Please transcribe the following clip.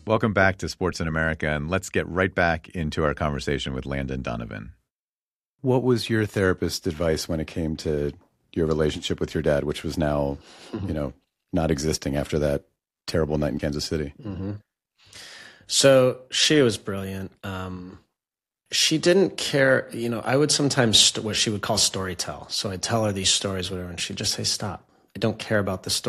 Welcome back to Sports in America, and let's get right back into our conversation with Landon Donovan. What was your therapist's advice when it came to your relationship with your dad, which was now, not existing after that terrible night in Kansas City? Mm-hmm. So she was brilliant. She didn't care. I would sometimes what she would call story tell. So I'd tell her these stories, whatever, and she'd just say, "Stop. I don't care about the story."